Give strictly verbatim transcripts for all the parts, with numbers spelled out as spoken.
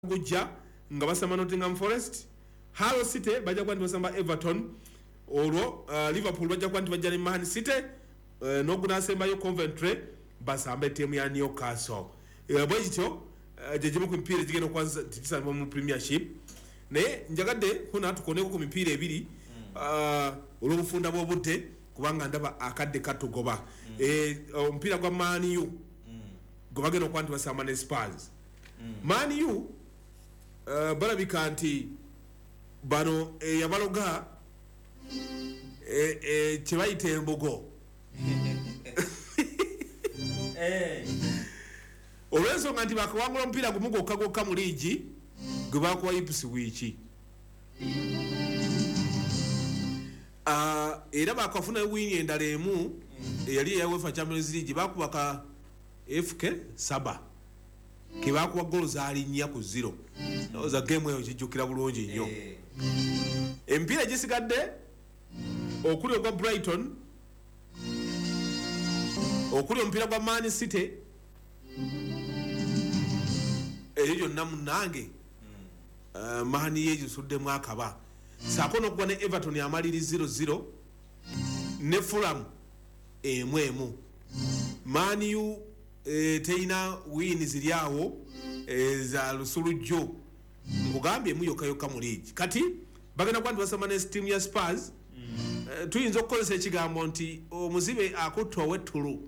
gujja nga basamba Nottingham Forest. Hull City bajja kwa basamba Everton. Olwo uh, Liverpool bajja kwa bajja ne Man City. Uh, no guna semba yo Coventry basamba team ya Newcastle. Uh, bwekityo uh, jeje mu mpira jigeno kwanza tikisa mu Premiership. Ne njagadde kuna tukoneko ku mipira ebiri uh, olubufunda bw'obudde kubanga ndaba akadde katugoba. Mm. Eh ompira gwa Man U. Mm. Gobageno kwantu basamba ne Spurs. Mm. Man U uh, balabika nti bano e, yabaloga e, e, kyebayita embogo hey. Olw'ensonga nti bakawangula omupiira gumu gwokka gwokka mu liigi gwe bakuwa Ipswich uh, era bakafuna wini endala emu eyali eya UEFA Champions League bakubaka F K saba ke bakuwa golo zaali nnya ku zero. Oza game eyo kijjukira bulungi nnyo. Empira gisigadde okuli ogwa Brighton, okuli omupiira gwa Man City, eyo gyonna munnange uh, Man ye gisuddemu akaba. Saako n'okuba ne Everton amaliri zero zero ne Fulham emu emu. Man U e, teina win ziri awo e, za lusulujjo nkugambye mu yokka yokka mu league. Kati bagenda kwantu basama ne team ya Spurs. Mm. E, tuyinza okukozesa ekigambo nti omuzibe akuttwa w'ettulu.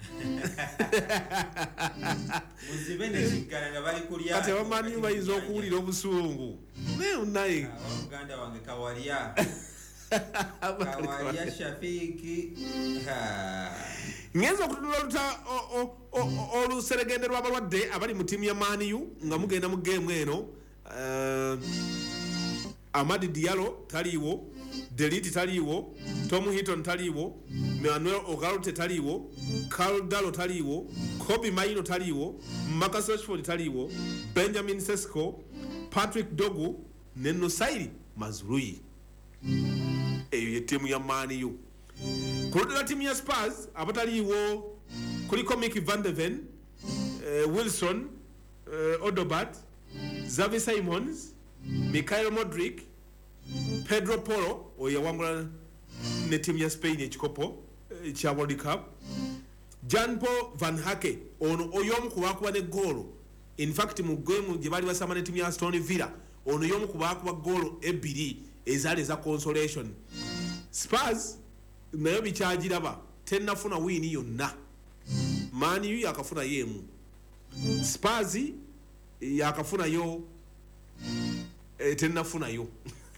Muzibe ne kigana nga bali kulya. Kati abamanyi bayinza okuwulira obusungu. Ne naye Uganda wange kawalya. Kawalya Shafiki. Ngenza okutunula luta oluseregende lw'abalwadde abali mu timu ya Man U nga mugenda mu game eno. Uh, Amadi Diallo taliwo, Delete taliwo, Tom Hinton taliwo, Manuel Ogarote taliwo, Carl Dallo taliwo, Kobe Maino taliwo, Marcus Rashford taliwo, Benjamin Sesko, Patrick Dogu, Neno Sairi Mazrui. Eyo ye timu ya Man U. Kuludela timu ya Spurs abataliwo kuliko Mickey van de Ven, uh, Wilson, uh, Odegaard, Xavi Simons, Mikhail Modric, Pedro Porro oya wangula ne timu ya Spain ekikopo kya World Cup, Jan Paul Van Hake ono oyomu kubakuba ne goal. In fact mu game gye bali basama ne timu ya Aston Villa ono yomu kubakuba goal ebiri ezali za consolation. Spurs nayo bikyagiraba tennafuna wini yonna. Man U yakafuna yemu, Spurs yakafuna yo e, tennafuna yo.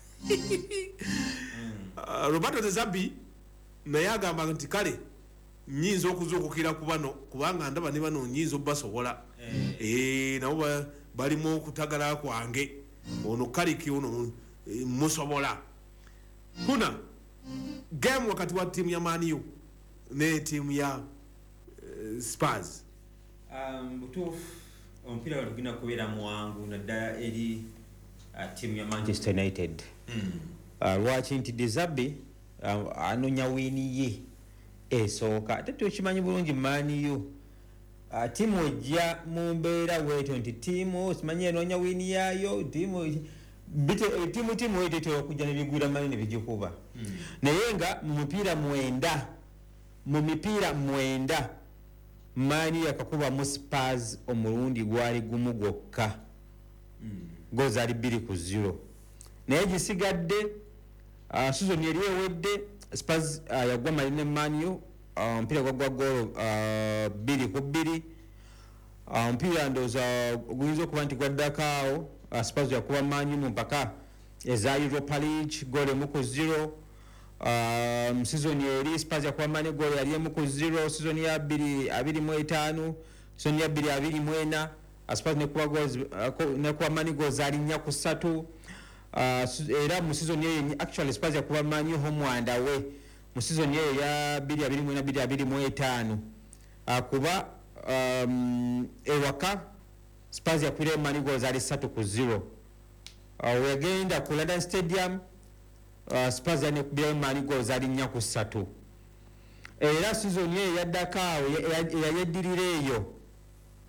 uh, Roberto De Zerbi naye agamba nti kale nyinza okuzuukukira ku bano kubanga ndaba ne bano nyinza obasobola. Eh e, nabo balimu okutagala kwange ono kaliki ono e, musobola. Kuna game wakati wa timu ya Man U ne timu ya uh, Spurs. Um, butufu ompira walugina kubeera muwangu naddala eri uh, timu ya Manchester United. Mm. Uh, lwaki nti De Zerbi uh, anonya wini ye esooka ate tukimanyi bulungi Man U uh, timu ejja mu mbeera weeto nti timu simanyi enonya wini yaayo timu bite timu timu etete okujja ne bigwira mali ne bijikuba. Mm. Naye nga mu mipira mwenda mu mipira mwenda Man U yakakuba mu Spurs omulundi gwali gumu gwokka. Mm. Goals ali bbiri ku zero. Naye gisigadde uh, season yali ewedde Spurs uh, yagwa mali ne Man U uh, mpira gwagwa goal uh, bbiri ku bbiri. Uh, mpira ndoza guyinza okuba nti gwaddakaawo. Uh, Spurs yakuba Man U mu mpaka eza Europa League goal emu ku zero. Um, season yeri Spurs yakuba Man U goal yali emu ku zero. Season ya bbiri abiri mu etaano, season ya bbiri abiri mu ena Spurs ne kuba goals uh, ne kuba Man U goals ali nnya ku ssatu. Uh, era mu season yeyo actually Spurs yakuba Man U home and away mu season yeyo ya bbiri abiri mu ena bbiri abiri mu etaano. Uh, kuba um, ewaka Spurs yakwira Man U goals ali ssatu ku zero. Uh, wegenda ku London Stadium uh, Spurs ne kubira Man U goals ali nnya ku ssatu. Era season yeyo yaddakaawo yayeddirira eyo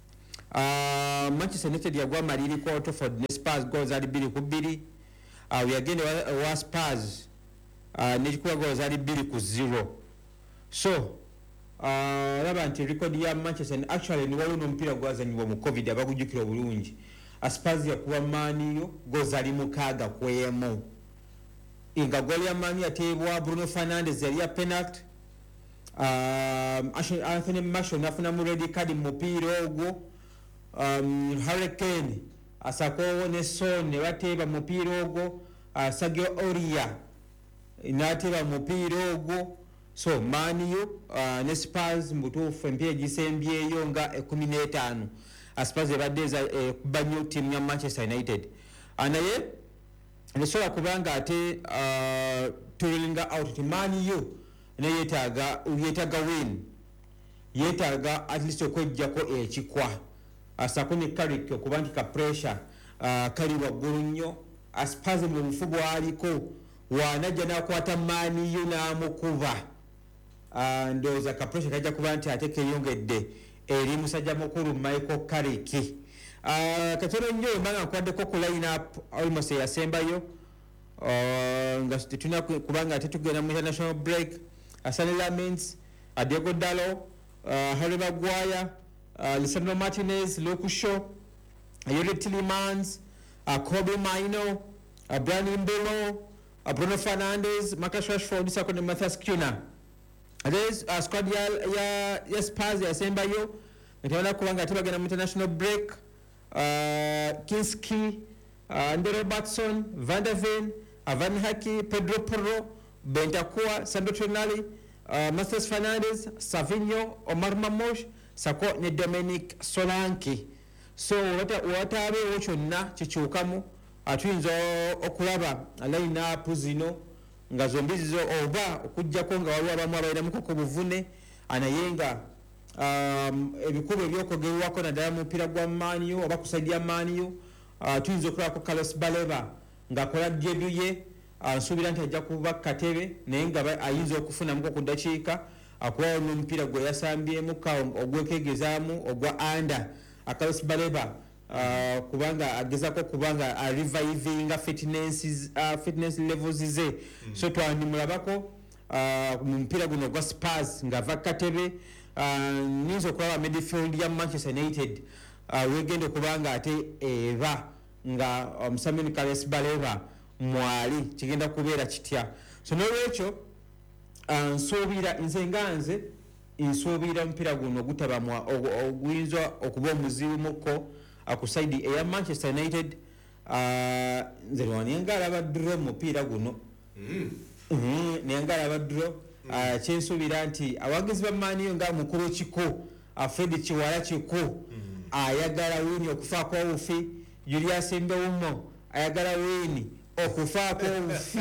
uh, Manchester United yagwa maliri kwa Watford ne Spurs goals ali bili ku bili uh, yagende wa, wa Spurs uh, nilikuwa goals ali bili ku zero. So uh, laba nti record ya Manchester actually ni waliwo mpira gwazanyibwa mu Covid abakujukira obulungi. Spurs yakuba Mani goals ali mukaaga kwemu. Inga goli ya Mani yatebwa Bruno Fernandes yali ya penalty. Um, Anthony Martial nafuna mu red card mu mpira ogwo. Um, Harry Kane asako ne Son ne bateba mu mpira ogwo. Uh, Sergio Aurier inateba mu mpira ogwo. So Mani uh, ne Spurs mbutufu mpira gisembyeyo nga ekumi n'etaano. Spurs ebadde eh, kubanyo team ya Manchester United. Anaye nesobola kubanga ate uh, tulinga out to Man U ne yetaaga yetaaga win. Yetaaga at least okujjako ekikwa. Asako ne Carrick okubanti ka pressure uh, kali waggulu nnyo. Spurs mu bufubo aliko wanajja nakwata Man U n'amukuba. Uh, ndowooza ka pressure kajja kuba nti ate keyongedde eri musajja mukulu Michael Carrick. Uh, katono nnyo mbanga nkwaddeko ku line up almost yasembayo uh, nga tetuna kubanga ate tugenda mu international break. Asani Lamens, uh, Diego Dallo, uh, Harry Maguire, uh, Lisandro Martinez, Luke Shaw, Yuri Tillemans, uh, Kobe Maino, uh, Brandon Mbolo, uh, Bruno Fernandes, Marcus Rashford, Sakone Matthias Cunha. There's a uh, squad ya ya ya Spurs yasembayo nitaona kubanga tebagenda mu international break. uh, Kinski, uh, Andy Robertson, Van der Ven, uh, Van Haki, Pedro Porro, Bentancur, Sandro Tonali, uh, Matheus Fernandes, Savinho, Omar Mamosh, Sako ne Dominic Solanke. So wata watabe wochonna kikyukamu atuyinza okulaba line up zino nga zombi zo oba okujjako nga waliwo abamu abalinamuko ku buvune anayenga um, ebikubo ebyokogerwako naddala mu mpira gwa Man U oba kusaidia Man U. Uh, tuyinza okulabako Carlos Baleba ng'akola debut ye. Uh, nsuubira nti ajja kuba katebe naye nga ayinza okufunamuko ku ddakiika akubawo n'omupiira gwe yasambyemu ogwekegezaamu ogwa anda. uh, Carlos Baleba Uh, kubanga agezako kubanga uh, reviving fitness uh, fitness levels ze. mm. So twandimulabako uh, mu mpira guno gwa Spurs nga vakatebe uh, nizo kwa midfield ya Manchester United uh, wegende kubanga ate eva nga omusamini um, Carlos Baleba mwali kigenda kubeera kitya. So nolwekyo uh, nsuubira nze nganze nsuubira mpira guno gutabamwa oguyinza okuba omuzibu muko akusaidi eya Manchester United. uh, nze lwanyengala abadro mupiira guno. mm. mm, nyengala abadro. mm. uh, kyensuubira nti abawagizi ba Man U nga mukulu kiko uh, Fred Kiwala kiko mm. ayagala wini okufaako obufi. Julius Mbeumo ayagala wini okufaako obufi.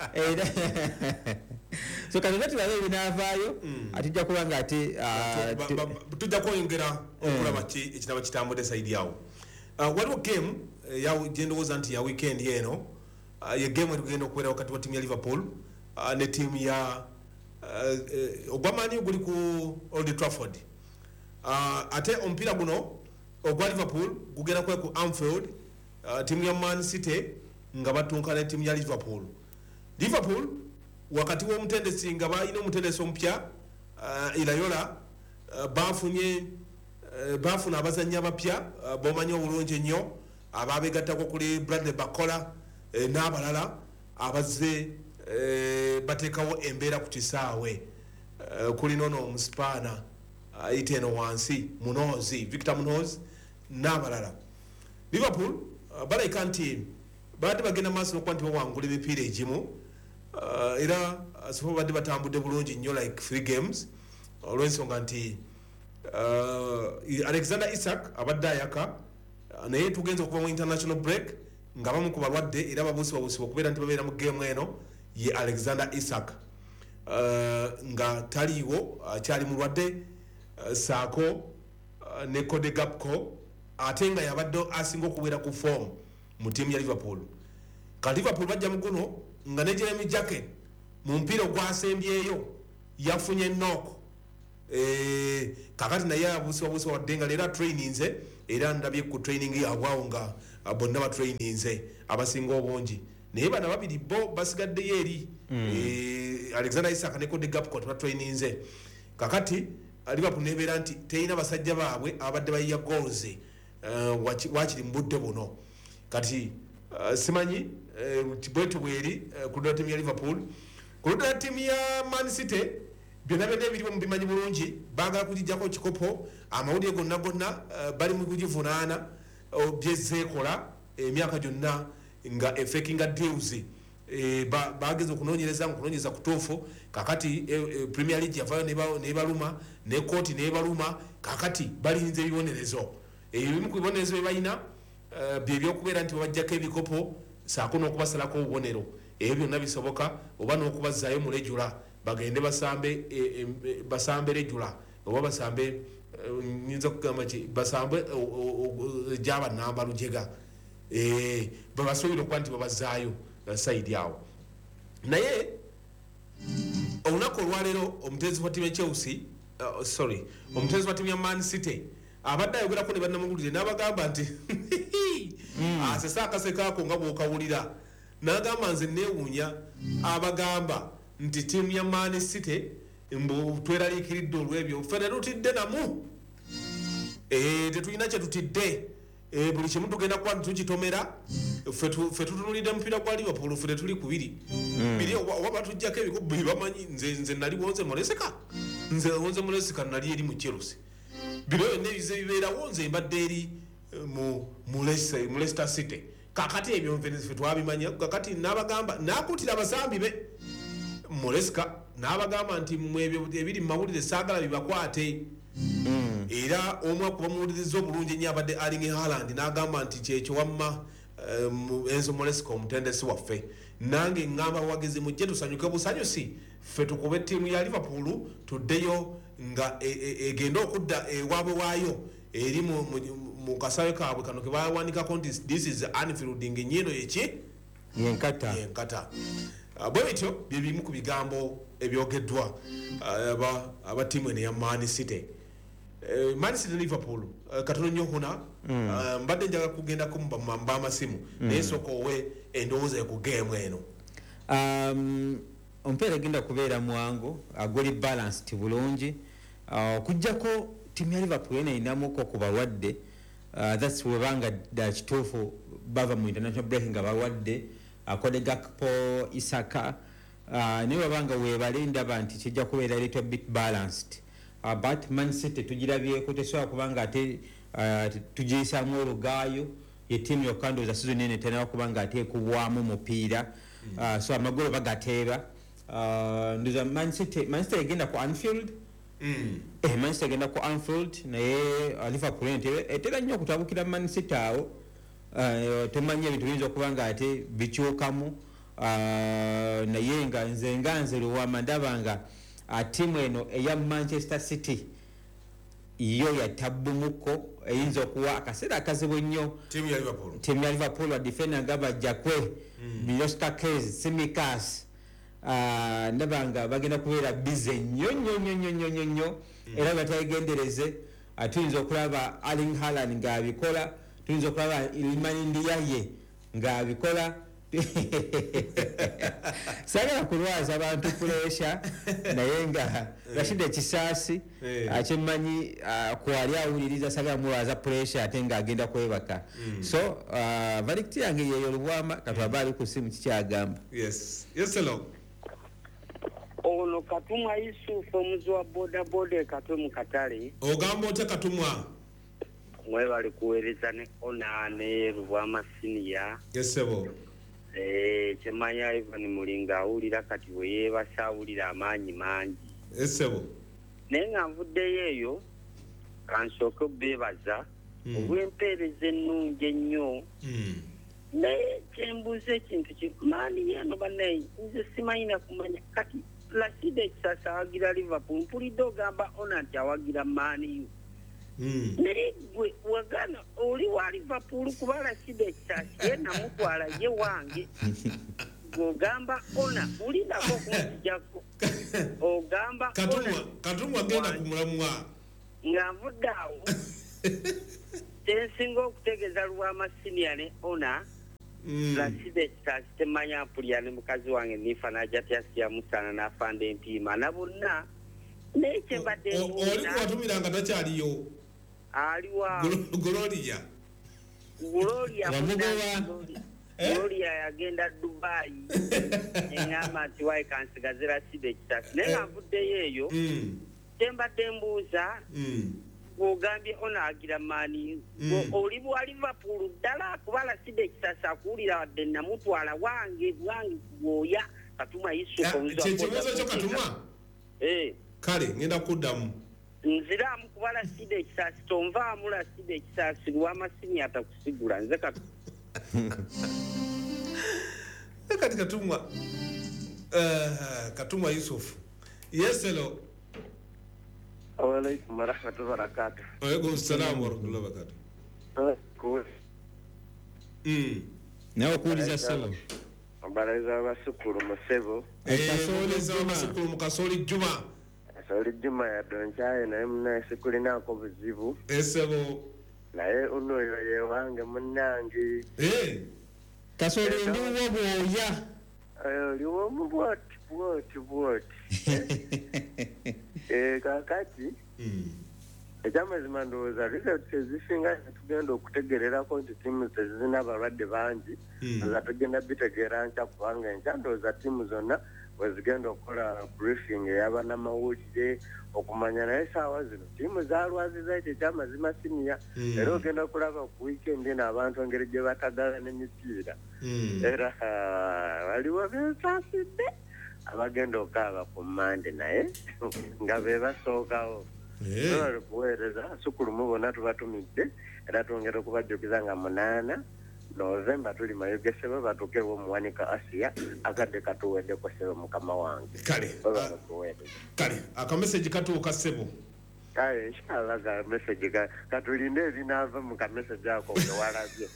So kati tulabe ebinaavaayo atujja kuba nga ate tujja kwongera okulaba ekitabo kitambudde saidi yawo. Waliwo game gyendowooza nti ya weekend eno ye game etugenda okubeera wakati wa tiimu ya Liverpool ne tiimu ya ogwa Man U guli ku Old Trafford. Ate omupiira guno ogwa Liverpool gugenda kuba ku Anfield, tiimu ya Man City nga batunkana tiimu ya Liverpool. Liverpool wakati w'omutendesi nga balina omutendesi omupya uh, Irayola uh, bafunye uh, bafuna abazannyi abapya uh, bomanyi obulungi ennyo ababegattako kuli Bradley Bakola uh, n'abalala abazze uh, bateekawo embeera ku kisaawe uh, kuli nono omuspaana ayita uh, eno wansi Munozi, Victor Munozi n'abalala. Liverpool uh, balayika nti badde bagenda maaso n'okuba nti bawangula emipiira egimu. Uh, era asipo badde batambudde bulungi nnyo like three games olw'ensonga nti uh, Alexander Isak abadde ayaka uh, naye tugenza okuva mu international break nga bamu ku balwadde era babusibabusibwa okubeera nti babeera mu game eno ye Alexander Isak uh, nga taliiwo akyali uh, mulwadde uh, saako uh, ne Cody Gakpo ate nga yabadde asinga okubeera ku form mu tiimu ya Liverpool. Ka Liverpool bajja mu guno nga ne Jeremy Jacket mu mpira gwasembyeyo yafunye knock. Eh, kakati naye abusibabusibwa wadde nga leero trainingze era ndabye ku training yaabwe nga bonna ba traininze abasinga obungi naye bana babiri bo basigaddeyo eri mm. Alexander Isaac ne Cody Gakpo ba traininze kakati Liverpool nebeera nti teyina basajja baabwe abadde bayiya goals uh, wakiri mu budde buno kati uh, simanyi uh, bwetu bweri uh, ku timu ya Liverpool ku timu ya Man City byonna byonna biri mu bimanyi bulungi baagala kugijjako kikopo amawulire gonna gonna uh, bali mu kugivunaana obyezeekola emyaka uh, gyonna nga efekinga deals e, ba, bageze okunoonyereza okunoonyeza kutuufu kakati e, e, Premier League yavayo nebaluma ne kooti nebaluma kakati balinze ebibonerezo ebimu ku bibonerezo bye balina uh, byebyokubeera nti babajjako ebikopo saako n'okubasalako obubonero ebyo byonna bisoboka oba n'okubazaayo mu regula bagende basambe e, e, e, basambe regula oba basambe nyinza kugamba ki basambe gyaba namba lujega eh babasobola okuba nti babazaayo side yawo naye olunaku olwaleero omuteezi wa timu ya Chelsea uh, sorry omuteezi wa timu ya Man City abadde ayogerako ne bannamawulire n'abagamba nti asesa akasekaako nga bw'okawulira n'agamba nze neewuunya abagamba nti timu ya Man City mbu tweraliikiridde olw'ebyo ffe ne tutidde namu eh tetulina kye tutidde eh buli kimu tugenda kuba tukitomera ffe tutunulidde mupiira gwa Liverpool ffe tuli kubiri biri oba tujjako ebikubo bamanyi nze nze nali wonze muleseka nze wonze muleseka nali eri mu Chelsea biro nebize bibeerawo nze mbadde eri mu mu Leicester City kakati ebyo ffe twabimanya kakati n'abagamba nakutira abasambi be muleseka n'abagamba nti mwebyo ebiri mu mawulire saagala bibakwate era omu akuba muwuliriza obulungi ennyo abadde Erling Haaland n'agamba nti kyekyo wamma um, Enzo Maresca omutendesi waffe nange ngamba wagezi mujje tusanyuke busanyusi ffe tukube ttiimu ya Liverpool tuddeyo nga egenda e, e, okudda ewaabwe waayo eri mu, mu, mu kasawe kaabwe kano ke bawandiikako nti this is Anfield ng'ennyino yeki yenkata yenkata uh, bwe bityo bye bimu ku bigambo ebyogeddwa uh, aba ttiimu eno ya Man City. Uh, Man City Liverpool uh, katono nnyo hona mm. uh, mbadde njaga kugenda kumba amasimu mm. naye sooka owe endowooza ku game eno um, omupiira genda kubeera mwangu aguli balanced bulungi okujjako uh, timu ya Liverpool eno erinamuko ku balwadde uh, that's webanga ddala kituufu bava mu international break nga balwadde Cody Gakpo Isaka uh, naye wabanga weebale ndaba nti kijja kubeera little bit balanced uh, but Man City tugirabyeko tesobola kubanga ate uh, tugiyisaamu olugaayo ye tiimu yokka ndowooza sizoni eno etera kubanga ate ekubwamu mupiira uh, so amagolo bagateeba uh, ndowooza Man City Man City egenda ku Anfield mm. eh, Man City egenda ku Anfield naye uh, Liverpool etera nnyo okutabukira Man City awo uh, tumanye ebintu biyinza okuba nga ate bikyukamu uh, naye nga nze nga nze luwama ndaba nga uh, tiimu eno eya Manchester City yo yatabumuko eyinza okuwa akaseera akazibu nnyo tiimu ya Liverpool tiimu ya Liverpool wa defender nga bajjakwe mm. Miloska Kez Simikas uh, ndaba nga bagenda kubeera bize nnyo nnyo nnyo nnyo nnyo nnyo mm. era batayigendereze uh, tuyinza okulaba Erling Haaland ng'abikola tuyinza okulaba Iliman Ndiaye ng'abikola sagala kulwaza abantu pressure naye nga Rashid Kisaasi akyemanyi kwali awuliriza sagala mulwaza pressure ate nga agenda kwebaka so verdict yange yeyo lubwama katwaba ali ku simu kikyagamba. Yes yes hello ono Katumwa Yusuf omuzi wa boda boda Katumwa Katale ogamba ote Katumwa mwe bali kuweereza ne onane lubwama senior. Yes sebo eh chemanya Ivan Mulinga awulira kati we yebasa awulira amaanyi mangi. Esebo naye nga nvuddeyo eyo kansooke beebaza olw'empeereza ennungi ennyo naye kyembuuza ekintu kimaani yeno bannaye nze simanyina kumanya kati Rashid Kisasa awagira Liverpool mpulidde ogamba ona nti awagira Man U naye gwe wagana oli wa Liverpool kuba Rashid Kisasa ye namutwala ye wange ogamba ona ulinako kumujjako ogamba Katumwa Katumwa genda kumulamwa nga nvudde awo kyensinga okutegeeza lwama senior ne ona Placide Kitasi temanya mpulira ne mukazi wange nifa najatya siyamusana n'afanda empiima na bonna naye kyembadde oli kuwatumira nga takyaliyo aliwa Gloria Gloria Gloria yagenda Dubai eŋŋamba nti wayi kansigaze Placide Kitasi naye nga nvuddeyo eyo kyembadde mbuuza ogambye ona agira maani oli bwa Liverpool ddala kuba Placide Kitasi akuwulira wadde namutwala wange wange kugoya Katuma Yusufu kyekibuuzo kyo Katuma kale ngenda kuddamu nziramu kuba Placide Kitasi tonvaamu Placide Kitasi lwamasini atakusigula nze kati kati Katuma Katuma Yusufu yes hello Waalaikum warahmatullahi wabarakatuh. Waalaikum salaam warahmatullahi wabarakatuh. Mm. Nawe kuuliza sebo. Mbaraza basukulu musebo. Kasoli basukulu mukasoli Juma. Kasoli Juma ya donchaye naye muna sikulina ko buzibu. Esebo. Naye uno yoye wange munangi. Eh. Kasoli ndi woboya. Ayo liwo mubwati bwati bwati. Eh kakati mm ekyamazima ndowooza results ezisinga tugenda okutegererako nti tiimu tezirina abalwadde bangi nga tugenda bitegeera nkya kubanga enkya ndowooza tiimu zonna wezigenda okukola briefing ey'abannamawulire okumanya naye essaawa zino tiimu zalwaziza ekyo ekyamazima siniya era ogenda okulaba ku wiikendi n'abantu engeri gye batagala n'emipiira era waliwo bensaasidde abagenda okaaba ku Mande naye nga be basookawo bali kuweereza sukulu mu bonna tubatumidde era twongera okubajjukiza nga munaana Novemba tuli mayogesebe batukewo muwanika Asia akadde katuweddeko sebo mukama wange kale kale akameseji katuuka sebo kale inshallah ga meseji ka katulinde ebinaava mu kameseji ako ewalabye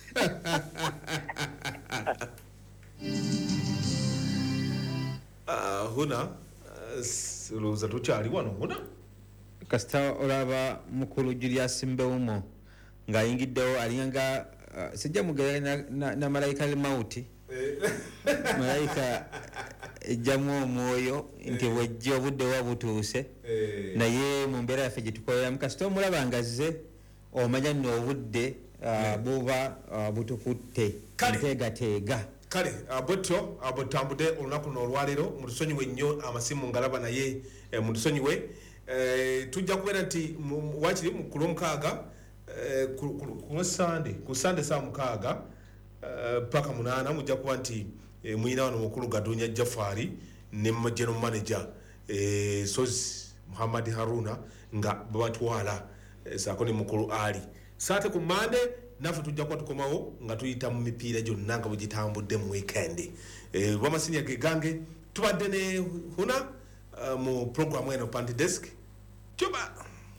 Uh, huna luza uh, tukyali wano huna kasita olaba mukulu Julius Mbeumo ng'ayingiddewo alinganga uh, sijja mugerera na, na, na malayika al-mauti malayika ejjamu omwoyo nti bwejja obudde wa butuuse naye mu mbeera yaffe gye tukoleramu kasita omulaba nga zze omanya nno obudde uh, buba uh, butukutte nteegateega kale abotto abotambudde olunaku n'olwaleero mutusonyiwe nnyo amasimu ngalaba naye e, mutusonyiwe e, tujja kubeera nti wakiri mu kulo mukaaga e, ku Sande ku Sande saa mukaaga e, paka munaana mujja kuba nti e, muyina wano mukulu Gadunya Jafari ne general manager e, Sozi Muhammad Haruna nga babatwala e, saako ne mukulu Ali saate ku Mande nafe tujja kuba tukomawo nga tuyita mu mipiira gyonna nga bwe gitambudde mu weekend e, lwamasinya ge gange tubadde ne huna uh, mu programu eno Panty Desk cuba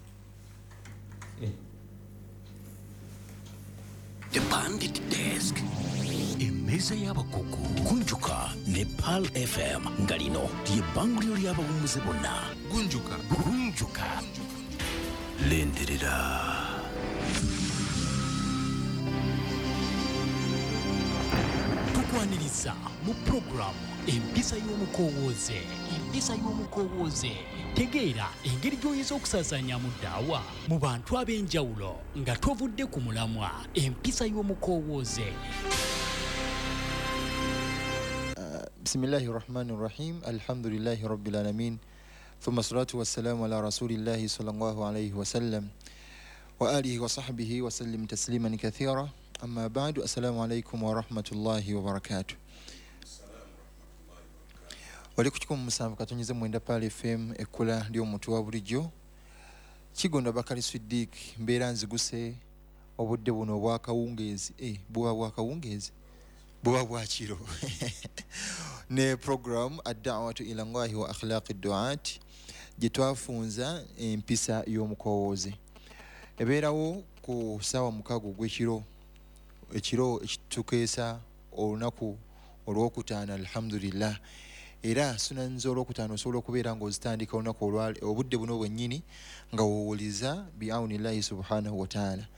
The Pandit Desk emmeza y'abakugu kunjuka ne Pal F M nga lino ly'ebbanguliro ly'abawummuze bonna gunjuka gunjuka lenderera tukwaniriza mu programu empisa y'omukowooze empisa y'omukowooze tegeera engeri gy'oyinza okusaasaanya mu ddaawa mu bantu ab'enjawulo nga tovudde ku mulamwa empisa y'omukowooze. Bismillahi rahmani rahim alhamdulillahi rabbil alamin thumma salatu wassalamu ala rasulillahi sallallahu alayhi wasallam wa alihi wa sahbihi wa sallim tasliman kathira amma ba'du assalamu alaykum wa rahmatullahi wa barakatuh. Wali kuchiko musanvu katonyize mwenda Pal F M ekula ndio omuntu wa bulijjo Kigonda Bakari Siddiq mbeera nziguse obudde buno bwa kawungeezi eh bwa bwa kawungeezi bwa bwa kiro ne program ad-da'watu ila Allah wa akhlaq ad-du'at gitwafunza empisa y'omukowooze ebeerawo ku sawa mukago gw'ekiro ekiro ekitukeesa olunaku olwokutaano alhamdulillah era sunanza olwokutaano osobola okubeera ng'ozitandika olunaku olwali obudde buno bwennyini nga woowuliza bi'awnillahi subhanahu wa ta'ala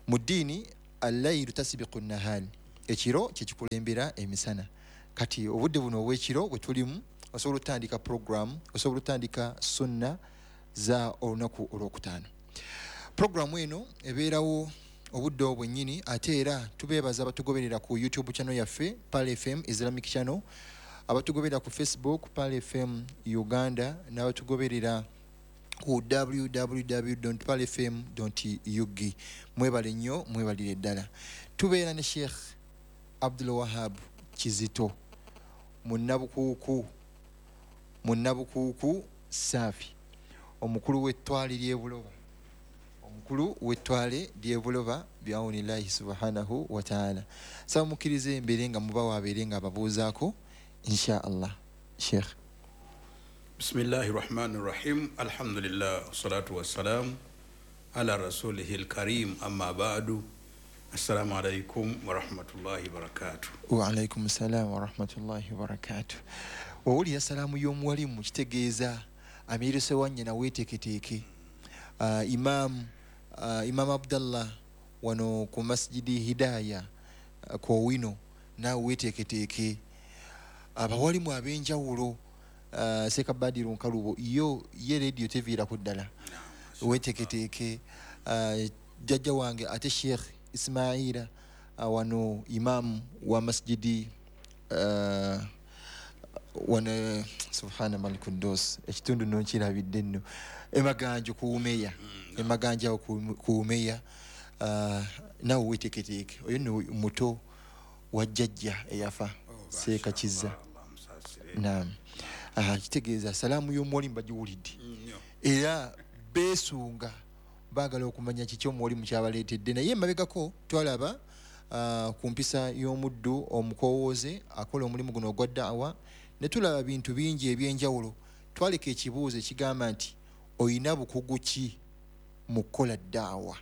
mu ddiini allaylu tasbiqu nahari ekiro kyekikulembera emisana kati obudde buno obwekiro bwe tulimu osobola otandika program osobola otandika sunna za olunaku olwokutaano programu eno ebeerawo obudde obwo bwennyini ate era tubeebaza abatugoberera ku YouTube channel yaffe Pal F M Islamic Channel abatugoberera ku Facebook Pal F M Uganda n'abatugoberera ku w w w dot pal f m dot u g mwebale nnyo mwebalire ddala tubeera ne Sheikh Abdul Wahab Kizito munnabukuuku munnabukuuku Saafi omukulu w'ettwale ly'ebuloba omukulu w'ettwale ly'ebuloba bi'awnillahi subhanahu wa ta'ala saba mukkirize embeere nga muba wabeere nga ababuuzaako insha Allah Sheikh. Bismillahir Rahmanir Rahim. Alhamdulillah wassalatu wassalam ala rasulihil karim amma ba'du. Assalamu alaikum wa rahmatullahi wa barakatuh. Wa alaikum assalam wa rahmatullahi wa barakatuh. Wawuli ya salamu y'omuwalimu kitegeeza amirise wannyina weeteeketeeke. Uh, imam uh, imam Abdallah wano ku masjidi Hidaya uh, ku wino naawe weeteeketeeke. Abawalimu ab'enjawulo uh, Sekabadiru Nkalubo yo ye radio teviira ku ddala weeteeketeeke. uh, jjajja wange ate Sheikh Ismaila uh, wano imam wa masjidi uh, wana subhana malikuddos ekitundu nno nkirabidde nno emaganjo kuumeya emaganja kuumeya uh, nawe weeteeketeeke oyo nno muto wa jjajja eyafa Seeka Kizza. Naam. Ah, kitegeeza salaamu y'omuwalimu bagiwulidde era beesunga baagala okumanya kiki omuwalimu kyabaleetedde naye emabegako twalaba uh, ku mpisa y'omuddu omukowooze akola omulimu guno ogwa daawa ne tulaba bintu bingi ebyenjawulo twaleka ekibuuzo ekigamba nti oyina bukugu ki mu kukola daawa.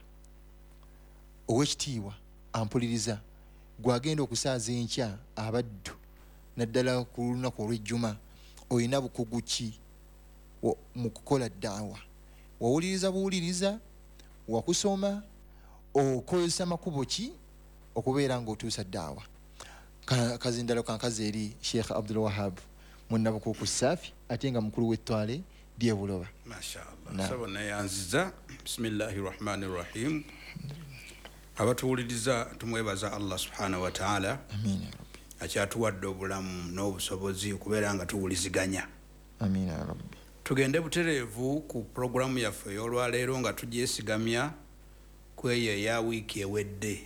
Owekitiibwa ampuliriza gwagenda okusaaza enkya abaddu naddala ku lunaku olw'ejjuma oyina bukugu ki mu kukola daawa. Wawuliriza buwuliriza wakusoma okozesa makubo ki okubeera ng'otuusa daawa. Kazindalo kankazi eri Sheikh Abdul Wahab munnabukuuku Saafi ate nga mukulu w'ettwale ly'ebuloba. Mashaallah. Sabo nayanziza. Bismillahir Rahmanir Rahim. Abatuwuliriza tumwebaza Allah subhanahu wa ta'ala. Amiin ya rabbi. Akyatuwadde obulamu n'obusobozi okubeera nga tuwuliziganya. Amiin ya rabbi. Tugende butereevu ku programu yaffe y'olwaleero nga tugyesigamya ku eyo eya wiiki ewedde.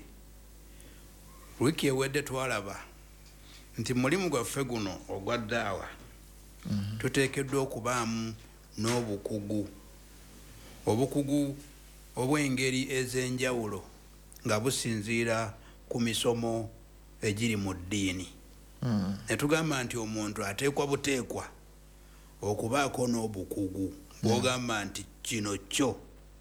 Wiiki ewedde twalaba nti mulimu gwaffe guno ogwa ddaawa mm-hmm. tuteekeddwa okubaamu n'obukugu obukugu obw'engeri ez'enjawulo nga businziira ku misomo egiri mu ddiini. Mm. Ne tugamba nti omuntu ateekwa buteekwa okubaako n'obukugu bw'ogamba nti kino kyo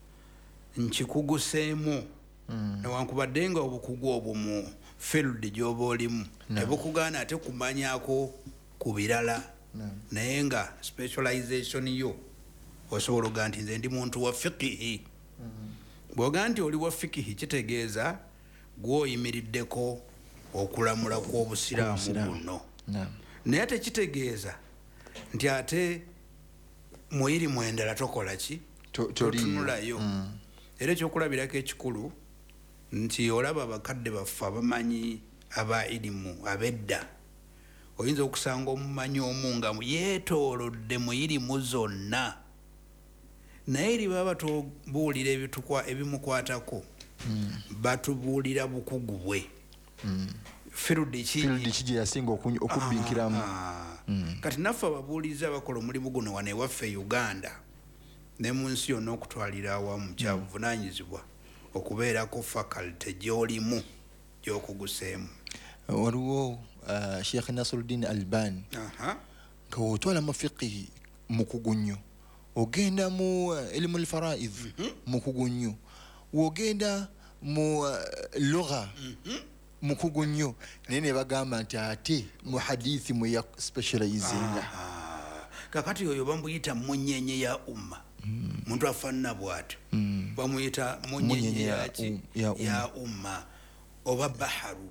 nkikuguseemu. Mm. Newankubadde nga obukugu obwo mu field gy'oba olimu tebukugaana ate kumanyako ku birala naye nga specialization yo osobola oga nti nze ndi muntu wa fikihi. Bw'oga nti oli wa fikihi kitegeeza gw'oyimiriddeko okulamula kw'obusiraamu buno. Naye tekitegeeza nti ate muyirimu endala tokola ki totunulayo. Era ekyokulabirako ekikulu nti olaba abakadde baffe abamanyi aba irimu abedda oyinza okusanga omumanyi omu nga yeetoolodde muyirimu zonna naye eri baba batubuulira ebitukwa ebimukwatako mm. batubuulira bukugu bwe. Mm. Firudi ki gye yasinga okubbinkiramu. Mm. Kati naffe ababuulizi abakola omulimu guno wano ewaffe Uganda ne mu nsi yonna okutwalira awamu kyabuvunaanyizibwa okubeerako faculty gy'olimu gy'okuguseemu. Waliwo uh, Sheikh Nasruddin Albani uh-huh. nga wotwala mu fiqhi mukugu nnyo ogenda mu uh, ilmu al-faraid mm-hmm. mukugu nnyo wogenda mu uh, lugha mm-hmm. mukugu nnyo naye ne bagamba nti ate mu hadithi mwe ya specializinga. Kakati oyo bambuyita munyenye ya umma. muntu afanana bwatyo bamuyita munyenye yaki ya umma oba baharu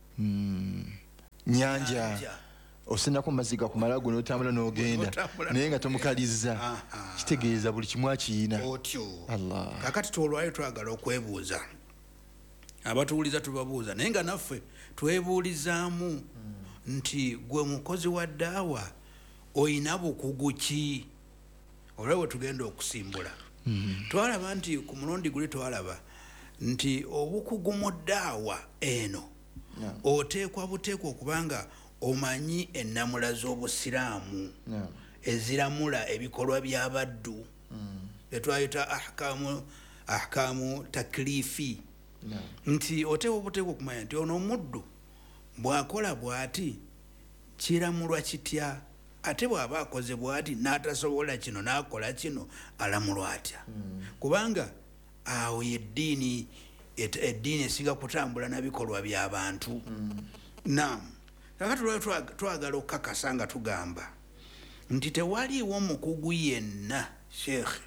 nyanja osinako maziga kumala guno otambula n'ogenda naye nga tomukalizza kitegeeza buli kimu akiyina otyo kakati twolwayo twagala okwebuuza abatuwuliza tubabuuza naye nga naffe twebuulizaamu nti gwe mukozi wa ddaawa oyina bukugu ki olwawe tugenda okusimbula twalaba nti ku mulundi guli twalaba nti obukugu mu ddaawa eno oteekwa buteekwa okubanga omanyi ennamula z'obusiraamu eziramula ebikolwa by'abaddu etwayita ahkamu ahkamu taklifi nti oteekwa obuteekwa okumanya nti ono omuddu bw'akola bw'ati kiramulwa kitya ate bw'aba akoze bw'ati n'atasobola kino n'akola kino alamulwa atya kubanga awo eddiini eddiini esinga kutambula nabikolwa by'abantu nam kakati lwali twagala okukakasa nga tugamba nti tewaliiwo omukugu yenna sheekhe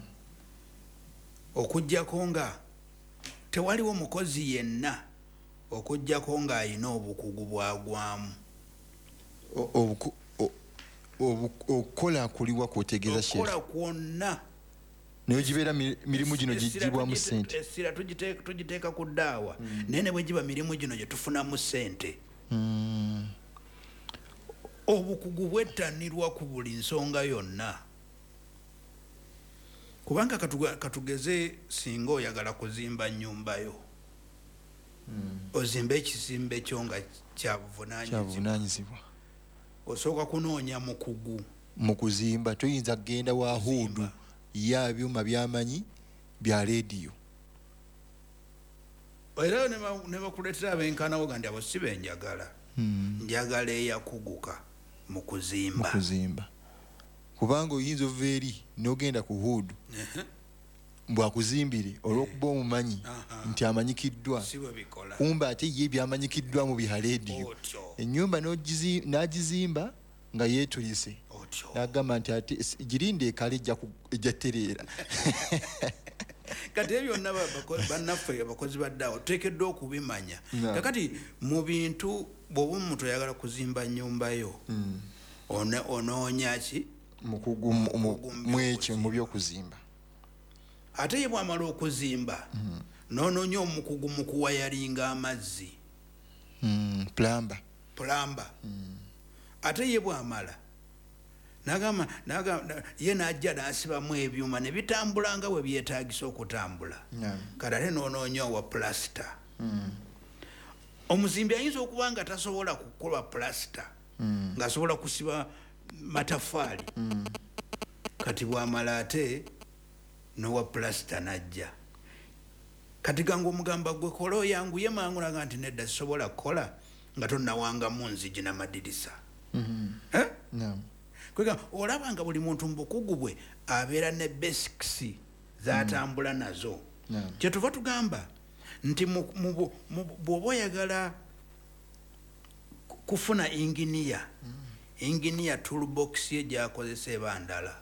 okuggyako nga tewaliwo mukozi yenna okuggyako ng'ayina obukugu bwagwamu okukola kuliwa kwotegeeza sheekhe okukola kwonna naye gibeera mirimu gino gigibwamu ssente essira tugiteeka ku ddaawa naye ne bwe giba mirimu gino gye tufunamu ssente obukugu bwettanirwa ku buli nsonga yonna kubanga katugeze singa oyagala kuzimba nnyumbayo ozimba ekizimbe kyo nga kyabuvunaanyizibwa osooka kunoonya mukugu mu kuzimba toyinza kgenda wa huudu ya byuma byamanyi bya leediyo era ne bakuleetera abenkanawo ga ndi abo si benjagala njagala eyakuguka mu kuzimba kubanga oyinza ova eri n'ogenda ku huudu bwakuzimbire olw'okuba omumanyi nti amanyikiddwa kumba ate ye byamanyikiddwa mu bya leediyo ennyumba n'agizimba nga yeetulise nagamba nti ate girinde ekale ejja tereera kati ebyo byonna bannaffe abakozi baddaawo tuteekeddwa okubimanya kakati mu bintu bw'oba omuntu oyagala kuzimba nnyumbayo onoonya ki mukugu mu ekyo mu byokuzimba ate ye bwamala okuzimba noonoonya omukugu mu kuwayalinga amazzi plamba plamba ate ye bwamala nagamba ye najja nasibamu ebyuma ne bitambula nga bwe byetaagisa okutambula kati ate noonoonya owa plasita omuzimbi ayinza okuba nga tasobola kukola plasita ng'asobola kusiba matafaali kati bwamala ate nowa plasita najja kati ganga omugamba gwe kola oyanguye mangu naga nti nedda sisobola kukola nga tonnawangamu nzigi n'amadirisa kwega olaba nga buli muntu mu bukugu bwe abeera ne basics zatambula nazo kyetuva tugamba nti bw'oba oyagala kufuna inginiya inginiya toolbox ye gyakozesa eba ndala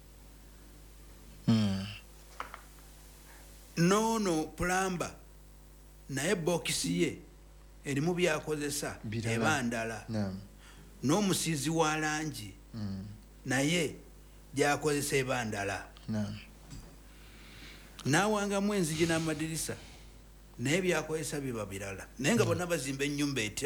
noono plamba naye bokisi ye erimu byakozesa eba ndala n'omusiizi wa langi naye gyakozesa eba ndala n'awangamu enzigi n'amadirisa naye byakozesa biba birala naye nga bonna bazimba ennyumba etya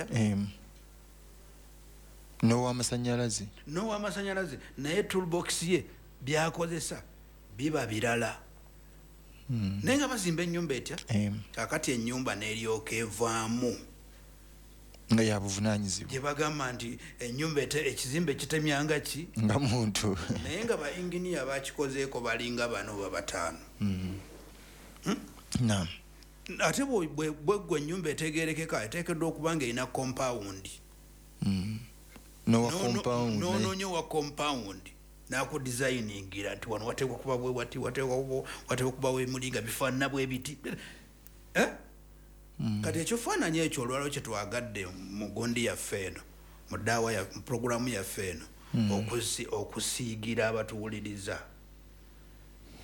n'ow'amasanyalaze n'ow'amasanyalaze naye toolbox ye byakozesa biba birala naye nga bazimba ennyumba etya kakati ennyumba n'eryoka evaamu nga yabuvunanyizibwa gye bagamba nti ennyumba ekizimbe kitemyanga ki nga muntu naye nga ba inginiya bakikozeeko balinga bano babataano nam ate bwegwe ennyumba etegerekeka eteekeddwa okuba nga erina kompawundi noonoonya owa kompawundi nakudesigningira nti wano wateekwa kuba bwe wati wateekwa kuba wemuli nga bifaanana bwe biti kati ekifaananyi ekyo olwaliro kyetwagadde mu gundi yaffe eno mu ddaawa mu puroguramu yaffe eno okusiigira abatuwuliriza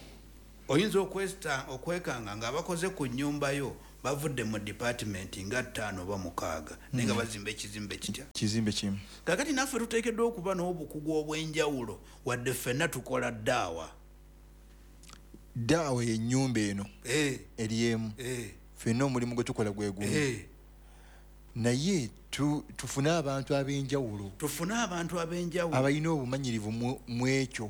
oyinza okwesta okwekanga ng'abakoze ku nnyumba yo bavudde mu department nga ttaano oba mukaaga naye nga bazimba ekizimbe kitya kizimbe kimu kakati naffe tuteekeddwa okuba n'obukugu obw'enjawulo wadde ffenna tukola ddaawa ddaawa yennyumba eno eri emu ffenna omulimu gwe tukola gwe gumu naye tufune abantu ab'enjawulo tufune abantu ab'enjawulo abalina obumanyirivu mu ekyo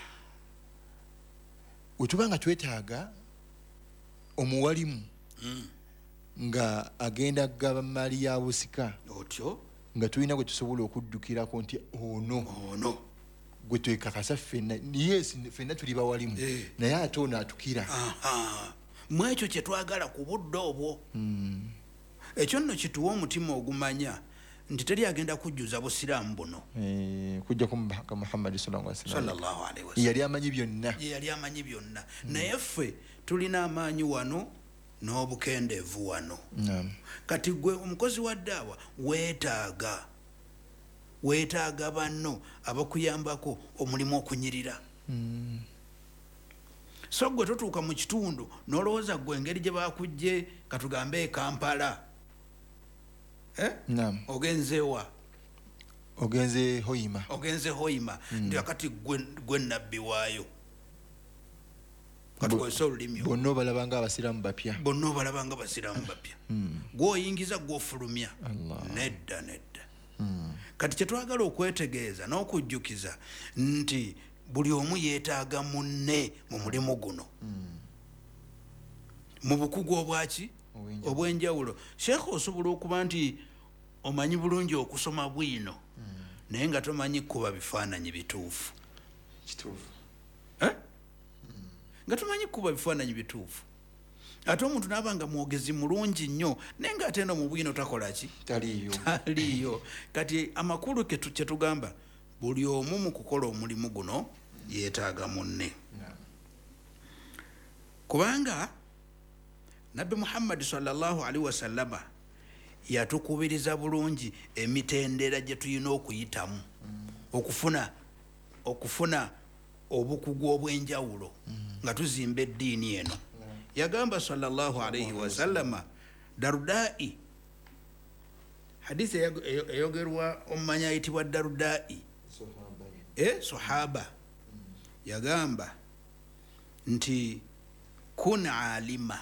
wetuba nga twetaaga omuwalimu nga agenda kugaba maali ya busika otyo nga tulina gwe tusobola okuddukirako nti ono ono gwe twekakasa ffenna yes ffenna tuli bawalimu naye ate ono atukira mu ekyo kye twagala ku budde obwo ekyo nno kituwa omutima ogumanya nti teri agenda kujjuza busiraamu buno kujja ku Muhammad sallallahu alaihi wasallam yali amanyi byonna yali amanyi byonna naye ffe tulina amaanyi wano n'obukendeevu wano kati gwe omukozi wa ddaawa weetaaga weetaaga banno abakuyambako omulimu okunyirira so gwe totuuka mu kitundu n'olowooza gwe engeri gye bakujje katugambe e Kampala ogenzeewa ogenze Hoima ogenze Hoima ndi akati gwe nabbi waayo bonna obalabanga abasiraamu bapya bonna obalabanga abasiraamu bapya gwoyingiza gwofulumya nedda nedda kati kyetwagala okwetegeeza n'okujjukiza nti buli omu yeetaaga munne mu mulimu guno mu bukugu obwaki obw'enjawulo sheekh osobola okuba nti omanyi bulungi okusoma bwino naye nga tomanyi kuba bifaananyi bituufu nga tomanyi kuba bifaananyi bituufu ate omuntu naaba nga mwogezi mulungi nnyo naye nga ate eno mu bwino takola ki taliiyo kati amakulu kyetugamba buli omu mu kukola omulimu guno yeetaaga munne kubanga nabbi Muhammad sallallahu alaihi wasallama yatukubiriza bulungi emitendera gye tulina okuyitamu okufuna okufuna obukugu obw'enjawulo nga tuzimba eddiini eno yagamba sallallahu alaihi wasallama Darudai hadisi eyogerwa omumanyi ayitibwa Darudai eh sahaba yagamba nti kun alima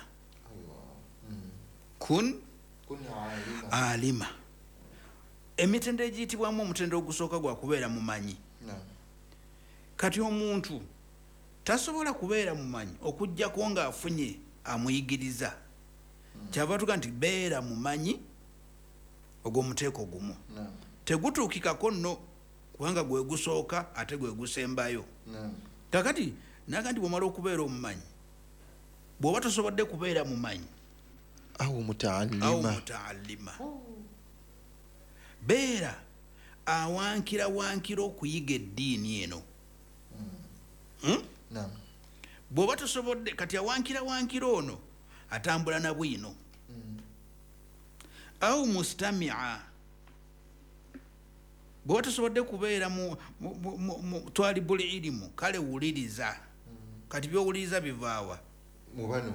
kun alima emitendera egiyitibwamu omutendera ogusooka gwa kubeera mumanyi kati omuntu tasobola kubeera mumanyi okujjako ng'afunye amuyigiriza kyava tuga nti beera mumanyi ogw'omuteeko gumu tegutuukikako nno kubanga gwe gusooka ate gwe gusembayo kakati naga nti bwomala okubeera omumanyi bw'oba tosobodde kubeera mumanyi awo mutaalima beera awankira wankira okuyiga eddiini eno bw'oba tosobodde kati awankira wankira ono atambula na bwino au mustamia bw'oba tosobodde kubeera mu twalibul ilimu kale wuliriza kati byowuliriza bivaawa mubano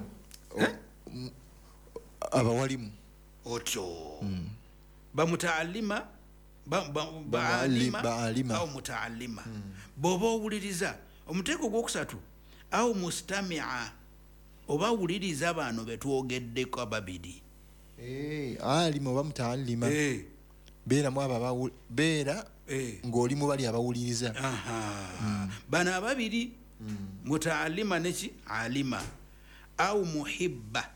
abawalimu otyo bamutaalima baalima au mutaalima bw'oba owuliriza omuteeko gwokusatu au mustamia oba wuliriza bano betwogeddeko ababiri alima oba mutaalima beeramu abo beera ng'oli mu bali abawuliriza bano ababiri mutaalima neki alima au muhibba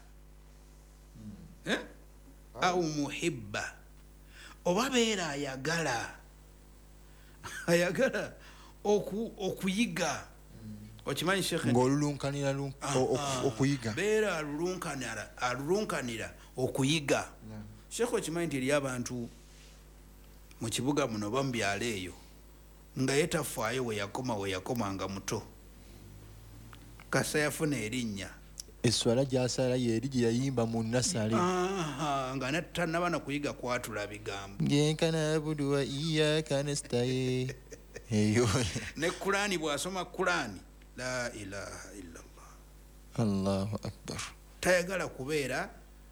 au muhibba oba beera ayagala ayagala okuyiga okimanyi shekhe ng'olulunkanira okuyiga beera alulunkanira okuyiga shekhe okimanyi nti eri abantu mu kibuga muno oba mu byalo eyo nga yetafaayo weyakoma weyakomanga muto kasa yafuna erinnya eswala gyasala yeri gye yayimba mu nasale nga natanaba na kuyiga kwatula bigambo ngenkana abudu wa iyaka nastaye eyo ne Kurani bw'asoma Kurani la ilaha illallah Allahu akbar. Tayagala kubeera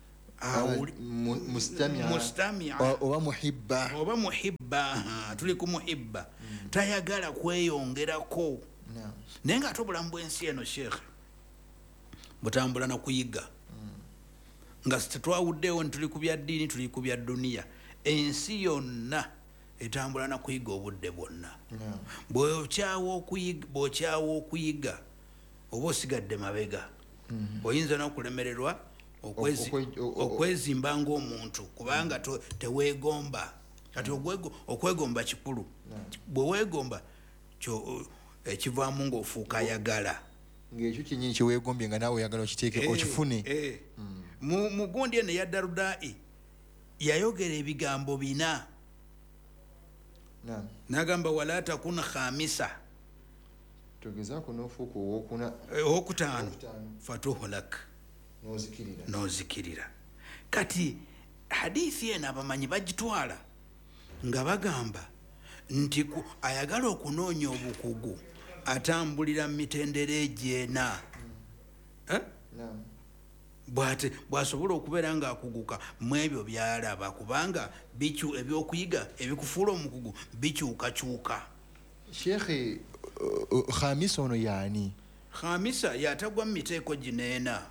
mustamia oba muhibba oba muhibba tuli ku muhibba tayagala kweyongerako naye nga ate obulamu bw'ensi eno sheekhe butambula na kuyiga nga tetwawuddeewo nti tuli ku bya ddiini tuli ku bya duniya ensi yonna etambula na kuyiga obudde bwonna bw'okyawa okuyiga oba osigadde mabega oyinza n'okulemererwa okwezimba ng'omuntu kubanga teweegomba kati okwegomba kikulu bwe weegomba ekivaamu ng'ofuuka ayagala ng'ekyo kyenyini kyeweegombye nga naawe oyagala okiteeke okifune. mu gundi eno ya Darudai yayogera ebigambo bina n'agamba wala takun khamisa togezaako n'ofuuka owokuna owokutaano fatuhlak nozikirira. Kati hadithi eno abamanyi bagitwala nga bagamba nti ayagala okunoonya obukugu atambulira mu mitendera egyena bw'asobola okubeera ng'akuguka mu ebyo by'alaba kubanga ebyokuyiga ebikufuula omukugu bikyukakyuka. Sheekhe, khamisa ono yaani? Khamisa yatagwa mu miteeko gineena.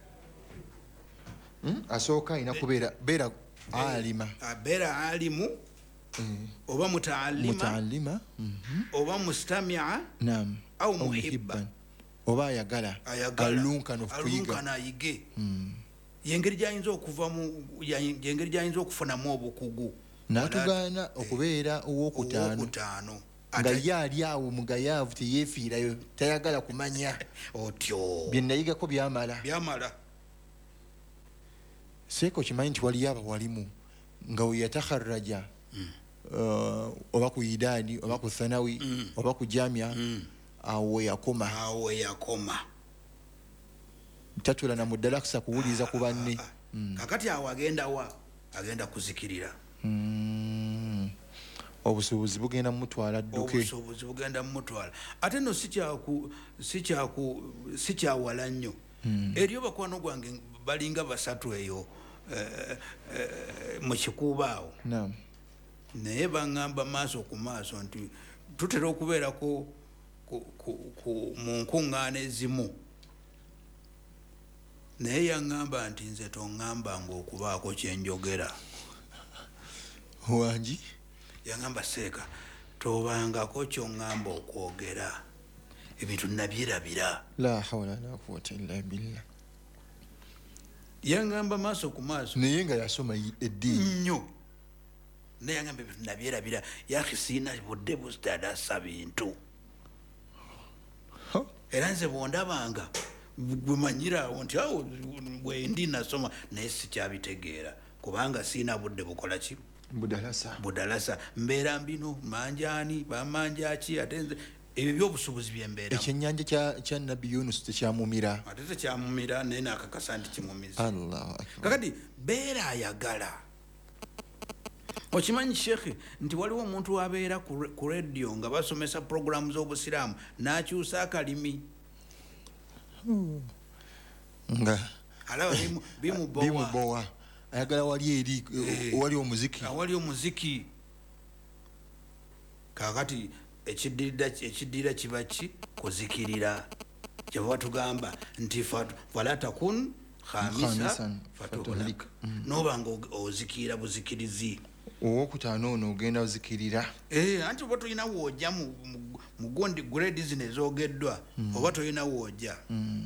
Asooka alina kubeera beera alima abeera alimu oba mutaalima oba mustamia au muhibba oba ayagala alunkana okuyiga ayige yengeri gyayinza okuvamu yengeri gyayinza okufunamu obukugu n'atugaana okubeera owokutaano nga ye ali awo mugayaavu teyeefiirayo tayagala kumanya otyo bye nayigako byamala byamala. Seeko kimanyi nti waliyo abawalimu nga we yatakharraja oba ku idaani oba ku thanawi oba ku jamia awo yakoma awo yakoma tatula na mudalakisa kuwuliriza ku banne. Kakati awo agenda wa agenda kuzikirira. Obusuubuzi bugenda mumutwala dduke. Obusuubuzi bugenda mumutwala ate no sikyaku sikyaku sikyawala nnyo eriyo bakwano gwange balinga basatu eyo mu kikuuba awo naye baŋŋamba maaso ku maaso nti tutera okubeerako mu nkuŋŋaana ezimu naye yaŋŋamba nti nze toŋŋambanga okubaako kyenjogera. Wangi yaŋŋamba seeka tobangako kyoŋŋamba okwogera ebintu nabyerabira. La hawla la quwwata illa billah. Yaŋŋamba maaso ku maaso naye nga yasoma eddiini nnyo naye yaŋŋamba ebintu nabyerabira yaki siina budde buzitadasa bintu era nze bwondabanga bwemanyiraawo nti awo bwendi nasoma naye sikyabitegeera kubanga siina budde bukola ki budalasa budalasa mbeera mbino manjaani bamanjaki ate nze ebyo byobusuubuzi byembeera. Ekyennyanja kya nabbi Yunus tekyamumira ate tekyamumira naye nakakasa nti kimumiza. Allahu akbar. Kakati beera ayagala. Okimanyi Sheikh nti waliwo omuntu abeera ku radio nga basomesa programu z'obusiraamu n'akyusa akalimi nga alaba bimubowa ayagala wali eri wali omuziki wali omuziki. Kakati ekiddira kiba ki kuzikirira kyeva tugamba nti wala takun khamisa fatuhlak nobanga ozikira buzikirizi owokutaano ono ogenda ozikirira anti oba tolina woojja mu gondi grade zino ezogeddwa oba tolina woojja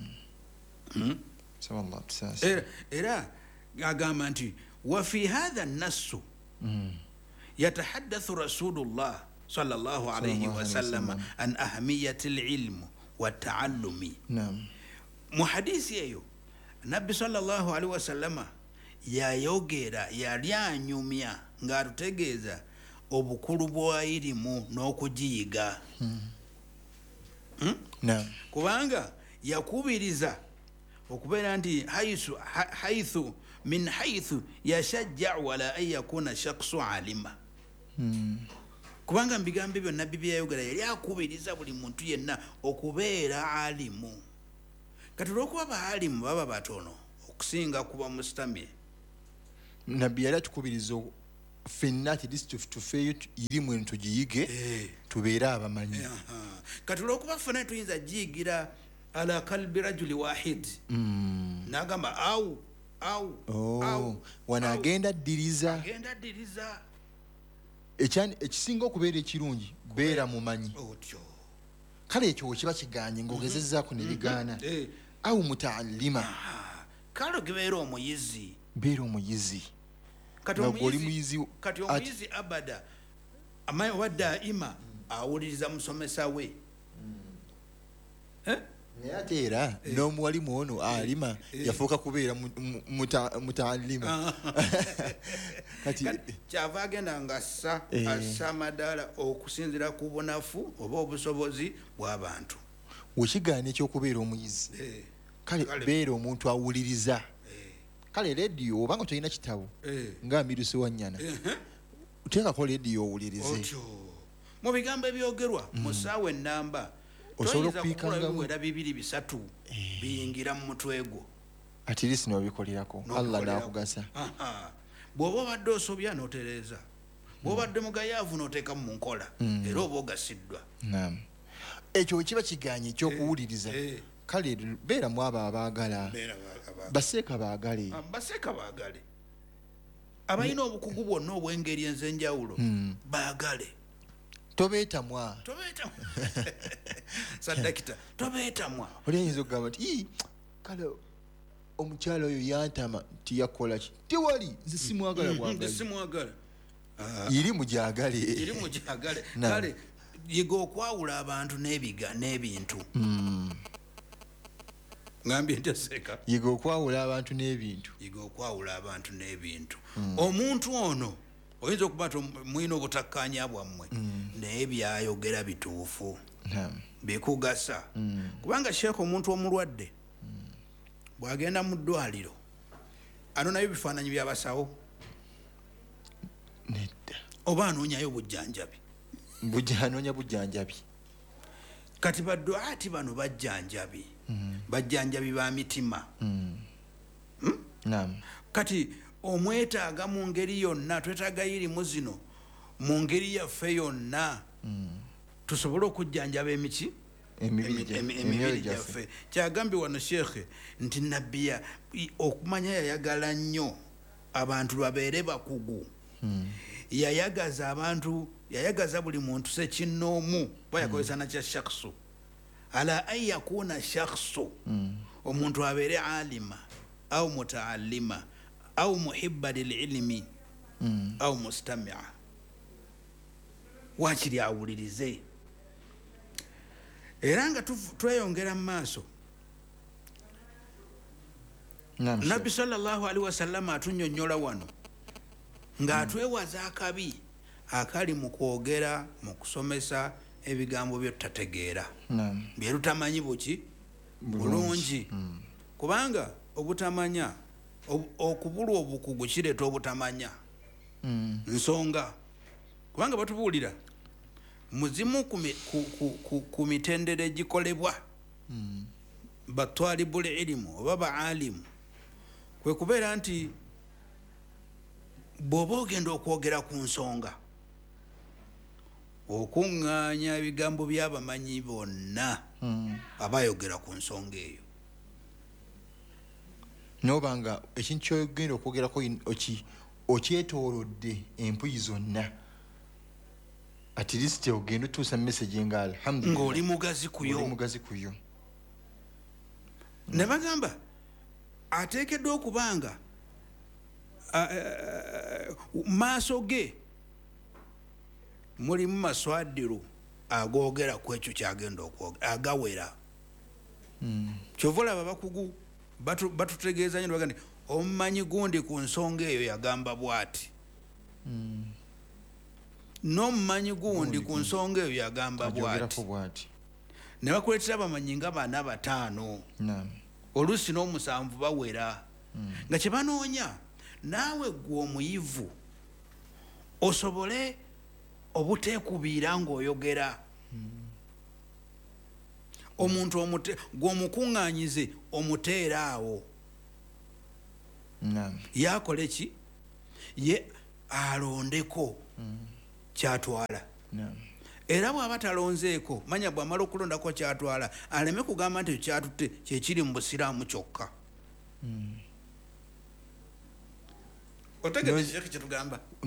era agamba nti wafi hatha nassu yatahaddathu rasulullah صلى الله عليه وسلم عن أهمية العلم والتعلم. نعم. محدث يو نبي صلى الله عليه وسلم يا يوغيرا يا ليانيوميا ngaru tegeza obukulu bwa ilimu n'okujiyiga. Naam. Kubanga yakubiriza okubeera nti haythu haythu min haythu yashajja'u ala an yakuna shakhsu alima. Kubanga mbigambe byonna Bibiliya yayogera yali akubiriza buli muntu yenna okubeera alimu kati olwokuba baalimu baba batono okusinga kuba mustamye nabbi yali atukubiriza ffenna at least tufeeyo irimu eno tugiyige tubeere abamanyi kati olwokuba ffenna tuyinza giyigira ala kalbi rajuli wahid nagamba au au wano agenda addiriza agenda addiriza ekisinga okubeera ekirungi beera mumanyi kale ekyo kiba kiganye ng'ogezezzaako ne bigaana au mutaalima kale gebeera omuyizi beera omuyizi kati omuyizi abada amaye oba daima awuliriza musomesa we naye ate era n'omuwalimu ono alima yafuuka kubeera mutaalima kati kyava agenda nga assa assa amadaala okusinzira ku bunafu oba obusobozi bw'abantu wekigaana ekyokubeera omuyizi kale beera omuntu awuliriza kale rediyo obanga tolina kitabo nga Amirusi Wanyana teekako rediyo owulirize mu bigambo ebyogerwa mu ssaawa ennamba osobola okupiikangamu era bibiri bisatu biyingira mu mutwe gwo at least n'obikolerako Allah n'akugasa bw'oba obadde osobya n'otereeza bw'oba obadde mugayaavu n'oteeka mu nkola era oba ogasiddwa ekyo kiba kiganye ekyokuwuliriza kale beeramu abo abaagala baseeka baagale baseeka baagale abalina obukugu bwonna obw'engeri ez'enjawulo baagale tobeetamwa saddakita tobeetamwa oli ayinza okugamba nti kale omukyala oyo yantama tiyakola ki tewali nze simwagala simwagala iri mugyagale iri mugyagale kale yiga okwawula abantu n'ebiga n'ebintu ngambye ntaseka yiga okwawula abantu n'ebintu yiga okwawula abantu n'ebintu omuntu ono oyinza okuba ti mwina obutakkaanya bwammwe naye byayogera bituufu bikugasa kubanga sheekh omuntu omulwadde bw'agenda mu ddwaliro anonayo bifaananyi by'abasawo nedda oba anoonyayo bujjanjabi anoonya bujjanjabi kati badduaati bano bajjanjabi bajjanjabi ba mitima kati omwetaaga mu ngeri yonna twetaaga irimu zino mu ngeri yaffe yonna tusobole okujjanjaba emiki emibiri gyaffe kyagambye wano sheekhe nti nabbiya okumanya yayagala nnyo abantu babeere bakugu yayagaza abantu yayagaza buli muntu sekinnoomu bayakozesa nakya shakhsu ala an yakuna shakhsu omuntu abeere alima au mutaalima au muhibba lililimi au mustamia wakiri awulirize era nga tweyongera mu maaso nabbi sallallahu alaihi wasallam atunnyonnyola wano ng'atwewaza akabi akali mu kwogera mu kusomesa ebigambo byotutategeera byerutamanyi buki bulungi kubanga obutamanya okubulwa obukugu kireeta obutamanya nsonga kubanga batubuulira muzimu ku mitendera egikolebwa batwalibul ilimu oba baalimu kwe kubeera nti bw'oba ogenda okwogera ku nsonga okuŋŋaanya ebigambo by'abamanyi bonna abayogera ku nsonga eyo nobanga ekintu kyogenda okwogerako okyetoolodde empuyi zonna at least ogenda otuusa message nga alhamdulillah ng'oli mugazi kuyo mugazi kuyo ne bagamba ateekeddwa okubanga maaso ge mulimu maswadiru agoogera ku ekyo kyagenda okwogera agawera kyova olaba bakugu batutegeeza nyo bagandi omumanyi gundi ku nsonga eyo yagamba bw'ati n'omumanyi gundi ku nsonga eyo yagamba bw'ati ne bakuleetera abamanyi nga bana bataano oluusi n'omusanvu bawera nga kye banoonya naawe gwe omuyivu osobole obuteekubiira ng'oyogera omuntu omute gw'omukuŋŋaanyize omuteera awo yakole ki ye alondeko kyatwala era bw'aba talonzeeko manya bw'amala okulondako kyatwala aleme kugamba nti kyatutte kyekiri mu busiraamu kyokka otegeeza kyetugamba